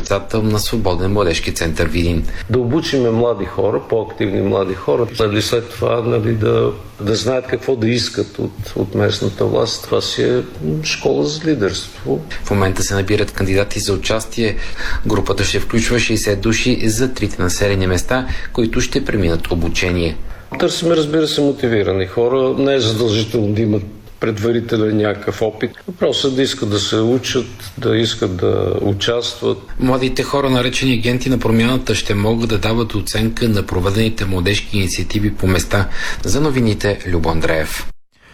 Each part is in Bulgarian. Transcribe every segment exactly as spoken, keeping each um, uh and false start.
председател на Свободен младежки център Видин. Да обучиме млади хора, по-активни млади хора, нали, след това нали, да, да знаят какво да искат от, от местната власт. Това си е школа за лидерство. В момента се набират кандидати за участие. Групата ще включва шейсет души за трите населени места, които ще преминат обучение. Търсиме, разбира се, мотивирани хора. Не е задължително да имат предварителен някакъв опит. Просто да искат да се учат, да искат да участват. Младите хора, наречени агенти на промяната, ще могат да дават оценка на проведените младежки инициативи по места. За новините, Любо Андреев.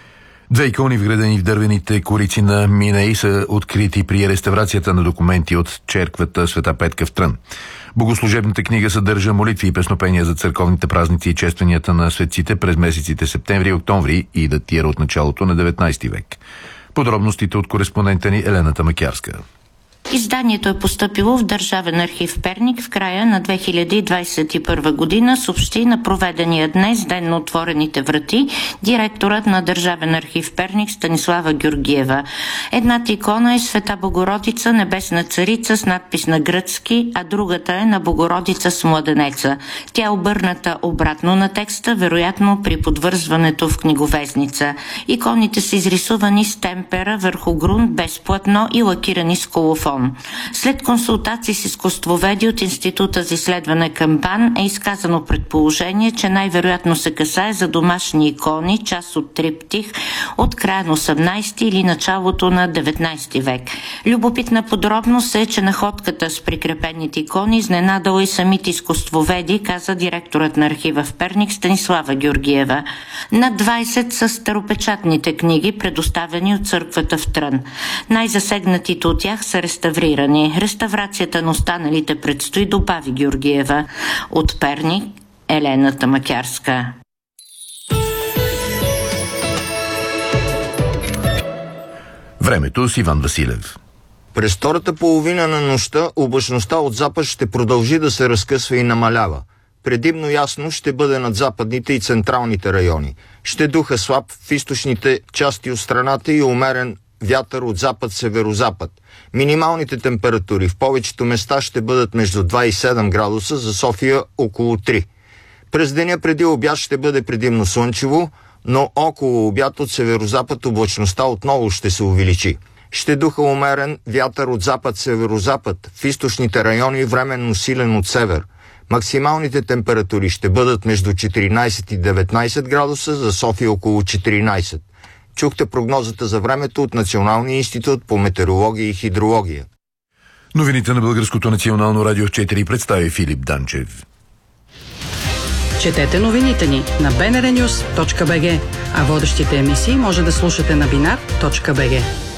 Две икони, вградени в дървените корици на Миней, са открити при реставрацията на документи от черквата Света Петка в Трън. Богослужебната книга съдържа молитви и песнопения за църковните празници и честванията на светците през месеците септември и октомври и датира от началото на деветнайсети век. Подробностите от кореспондента ни Елена Тамакярска. Изданието е постъпило в Държавен архив Перник в края на две хиляди двайсет и първа година, съобщи на проведения днес Ден на отворените врати директорът на Държавен архив Перник Станислава Георгиева. Едната икона е Света Богородица, небесна царица с надпис на гръцки, а другата е на Богородица с младенеца. Тя е обърната обратно на текста, вероятно при подвързването в книговезница. Иконите са изрисувани с темпера върху грунт без платно и лакирани с колофон. След консултации с изкуствоведи от Института за изследване към БАН е изказано предположение, че най-вероятно се касае за домашни икони, част от триптих от края на осемнайсети или началото на деветнайсети век. Любопитна подробност е, че находката с прикрепените икони изненадала и самите изкуствоведи, каза директорът на архива в Перник Станислава Георгиева. На двайсет са старопечатните книги, предоставени от църквата в Трън. Най-засегнатите от тях са реставрирани. Реставрацията на останалите предстои, добави Георгиева. От Перник, Елена Тамакярска. Времето с Иван Василев. През втората половина на нощта облачността от запад ще продължи да се разкъсва и намалява. Предимно ясно ще бъде над западните и централните райони. Ще духа слаб в източните части от страната и умерен вятър от запад-северозапад. Минималните температури в повечето места ще бъдат между два и седем градуса, за София около три. През деня преди обяд ще бъде предимно слънчево, но около обяд от северозапад облачността отново ще се увеличи. Ще духа умерен вятър от запад-северозапад, в източните райони временно силен от север. Максималните температури ще бъдат между четиринайсет и деветнайсет градуса, за София около четиринайсет. Чухте прогнозата за времето от Националния институт по метеорология и хидрология. Новините на Българското национално радио в четири представи Филип Данчев. Четете новините ни на би ен ар нюс точка би джи, а водещите емисии може да слушате на бинар точка би джи.